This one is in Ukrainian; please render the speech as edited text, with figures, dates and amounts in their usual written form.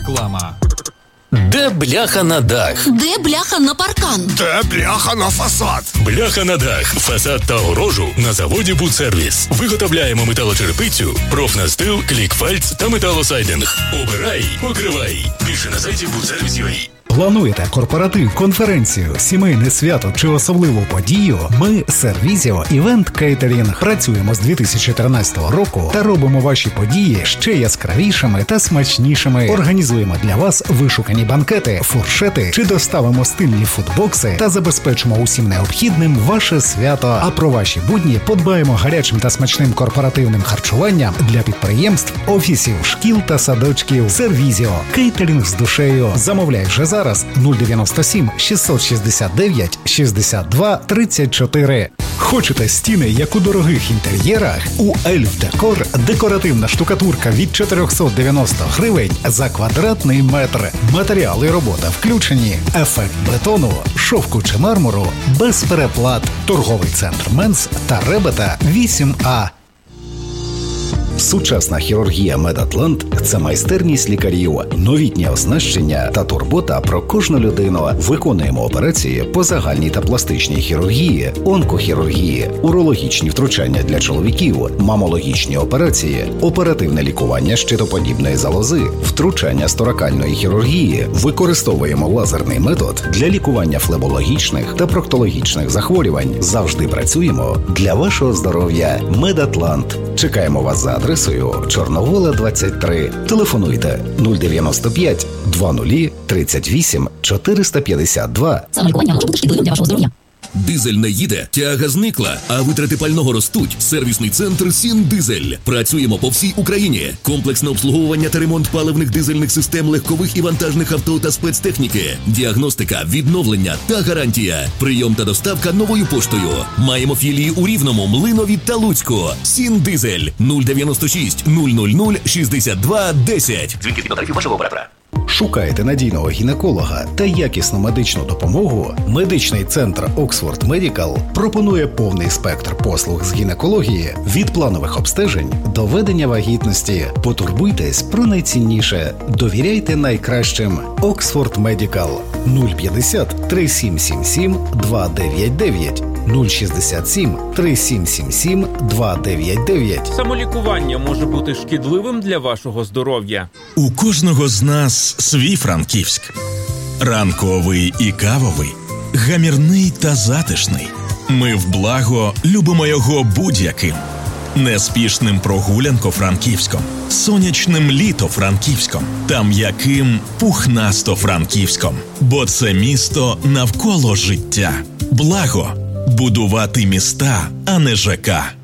Реклама. Де бляха на дах? Де бляха на паркан? Де бляха на фасад? Бляха на дах, фасад та огорожу на заводі «Будсервіс». Виготовляємо металочерепицю, профнастил, клікфальц та металосайдинг. Обирай, покривай. Більше на сайті «Будсервіс.UA». Плануєте корпоратив, конференцію, сімейне свято чи особливу подію? Ми Сервізіо Івент Кейтерінг працюємо з 2013 року та робимо ваші події ще яскравішими та смачнішими. Організуємо для вас вишукані банкети, фуршети чи доставимо стильні фудбокси та забезпечимо усім необхідним ваше свято. А про ваші будні подбаємо гарячим та смачним корпоративним харчуванням для підприємств, офісів, шкіл та садочків. Сервізіо. Кейтерінг з душею. Замовляй вже зараз 097 669 62 34. Хочете стіни, як у дорогих інтер'єрах? У Ельф Декор декоративна штукатурка від 490 гривень за квадратний метр. Матеріали робота включені. Ефект бетону, шовку чи мармуру без переплат. Торговий центр Менс та Ребета 8А. Сучасна хірургія «Медатлант» – це майстерність лікарів, новітнє оснащення та турбота про кожну людину. Виконуємо операції по загальній та пластичній хірургії, онкохірургії, урологічні втручання для чоловіків, мамологічні операції, оперативне лікування щитоподібної залози, втручання з торакальної хірургії. Використовуємо лазерний метод для лікування флебологічних та проктологічних захворювань. Завжди працюємо для вашого здоров'я. «Медатлант». Чекаємо вас за адресою Чорновола, 23. Телефонуйте 095 20 38 452. Самолікування може бути шкідливим для вашого здоров'я. Дизель не їде, тяга зникла, а витрати пального ростуть. Сервісний центр «Сіндизель». Працюємо по всій Україні. Комплексне обслуговування та ремонт паливних дизельних систем легкових і вантажних авто та спецтехніки. Діагностика, відновлення та гарантія. Прийом та доставка новою поштою. Маємо філії у Рівному, Млинові та Луцьку. «Сіндизель» 096 000 62 10. Дзвінки від тарифів вашого оператора. Шукаєте надійного гінеколога та якісну медичну допомогу? Медичний центр Оксфорд Медікал пропонує повний спектр послуг з гінекології від планових обстежень до ведення вагітності. Потурбуйтесь про найцінніше. Довіряйте найкращим. Оксфорд Медікал 050 3777 299 067 3777 299. Самолікування може бути шкідливим для вашого здоров'я. У кожного з нас свій Франківськ. Ранковий і кавовий, гамірний та затишний. Ми в благо любимо його будь-яким. Неспішним прогулянко-франківськом, сонячним літо-франківськом та м'яким пухнасто-франківськом. Бо це місто навколо життя. Благо. Будувати міста, а не ЖК.